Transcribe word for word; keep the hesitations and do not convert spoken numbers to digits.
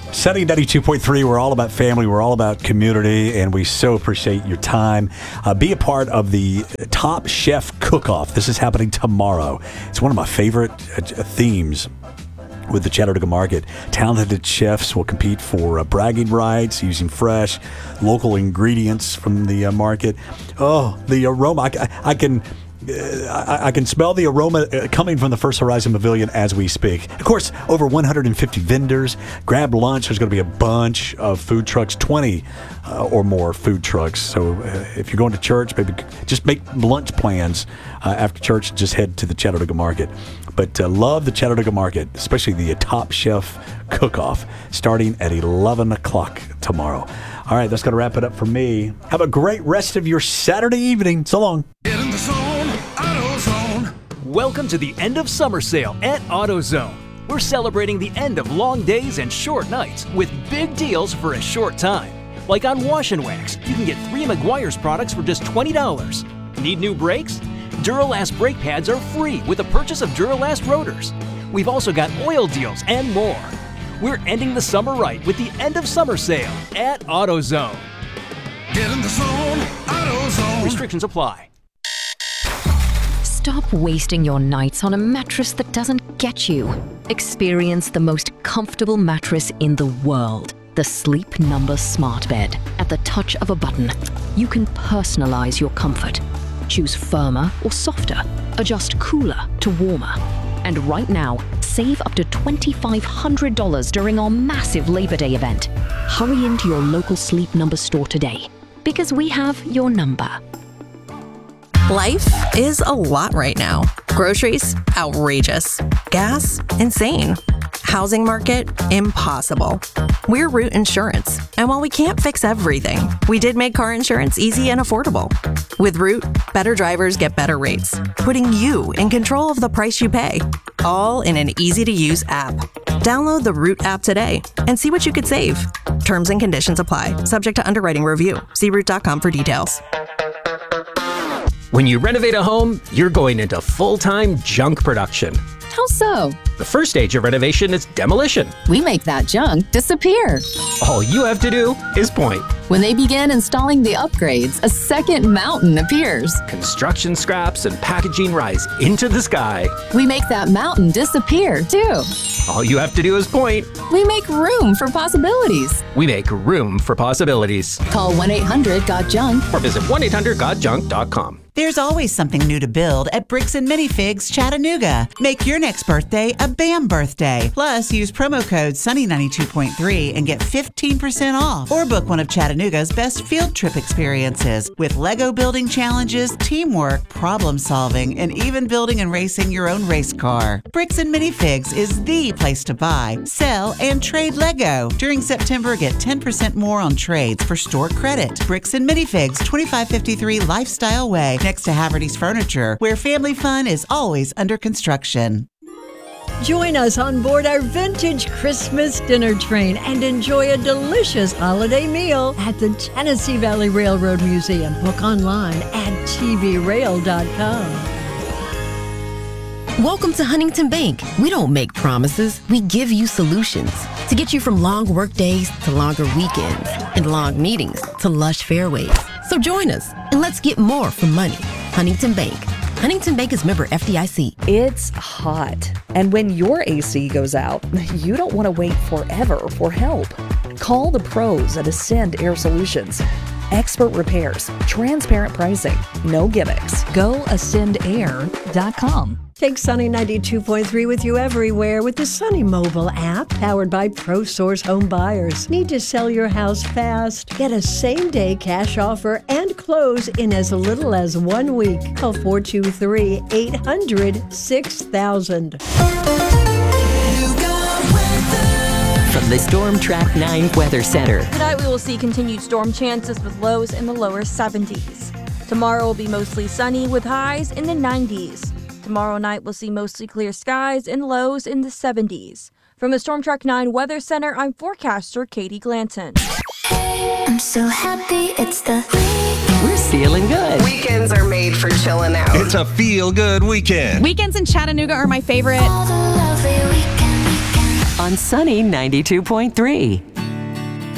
Sunny ninety-two point three, we're all about family, we're all about community, and we so appreciate your time. Uh, be a part of the Top Chef Cook-Off. This is happening tomorrow. It's one of my favorite uh, themes with the Chattanooga Market. Talented chefs will compete for uh, bragging rights using fresh, local ingredients from the uh, market. Oh, the aroma. I, I can... I, I can smell the aroma coming from the First Horizon Pavilion as we speak. Of course, over one hundred fifty vendors. Grab lunch. There's going to be a bunch of food trucks, twenty uh, or more food trucks. So uh, if you're going to church, maybe just make lunch plans uh, after church. Just head to the Chattanooga Market. But uh, love the Chattanooga Market, especially the Top Chef Cook-Off, starting at eleven o'clock tomorrow. All right, that's going to wrap it up for me. Have a great rest of your Saturday evening. So long. Get in the zone, AutoZone. Welcome to the end of summer sale at AutoZone. We're celebrating the end of long days and short nights with big deals for a short time. Like on Wash and Wax, you can get three Meguiar's products for just twenty dollars. Need new brakes? Duralast brake pads are free with the purchase of Duralast rotors. We've also got oil deals and more. We're ending the summer right with the end of summer sale at AutoZone. Get in the zone, AutoZone. Restrictions apply. Stop wasting your nights on a mattress that doesn't get you. Experience the most comfortable mattress in the world. The Sleep Number Smart Bed. At the touch of a button, you can personalize your comfort. Choose firmer or softer. Adjust cooler to warmer. And right now, save up to two thousand five hundred dollars during our massive Labor Day event. Hurry into your local Sleep Number store today, because we have your number. Life is a lot right now. Groceries, outrageous. Gas, insane. Housing market, impossible. We're Root Insurance, and while we can't fix everything, we did make car insurance easy and affordable. With Root, better drivers get better rates, putting you in control of the price you pay, all in an easy-to-use app. Download the Root app today and see what you could save. Terms and conditions apply, subject to underwriting review. See root dot com for details. When you renovate a home, you're going into full-time junk production. How so? The first stage of renovation is demolition. We make that junk disappear. All you have to do is point. When they begin installing the upgrades, a second mountain appears. Construction scraps and packaging rise into the sky. We make that mountain disappear, too. All you have to do is point. We make room for possibilities. We make room for possibilities. Call one eight hundred got junk or visit one eight hundred got junk dot com. There's always something new to build at Bricks and Minifigs Chattanooga. Make your next birthday a BAM birthday. Plus, use promo code Sunny ninety-two point three and get fifteen percent off. Or book one of Chattanooga's best field trip experiences with Lego building challenges, teamwork, problem solving, and even building and racing your own race car. Bricks and Minifigs is the place to buy, sell, and trade Lego. During September, get ten percent more on trades for store credit. Bricks and Minifigs, twenty-five fifty-three Lifestyle Way, next to Haverty's Furniture, where family fun is always under construction. Join us on board our vintage Christmas dinner train and enjoy a delicious holiday meal at the Tennessee Valley Railroad Museum. Book online at t v rail dot com. Welcome to Huntington Bank. We don't make promises, we give you solutions to get you from long work days to longer weekends and long meetings to lush fairways. So join us and let's get more from money. Huntington Bank. Huntington Bank is member F D I C. It's hot, and when your A C goes out, you don't want to wait forever for help. Call the pros at Ascend Air Solutions. Expert repairs, transparent pricing, no gimmicks. Go ascend air dot com. Take Sunny ninety-two point three with you everywhere with the Sunny mobile app powered by ProSource Home Buyers. Need to sell your house fast? Get a same-day cash offer and close in as little as one week. Call four two three, eight hundred, six thousand. From the Storm Track nine Weather Center. Tonight we will see continued storm chances with lows in the lower seventies. Tomorrow will be mostly sunny with highs in the nineties. Tomorrow night we'll see mostly clear skies and lows in the seventies. From the Storm Track nine Weather Center, I'm forecaster Katie Glanton. I'm so happy it's the We're feeling good. Weekends are made for chilling out. It's a feel-good weekend. Weekends in Chattanooga are my favorite. all the lovely weekend, weekend. on Sunny ninety-two point three.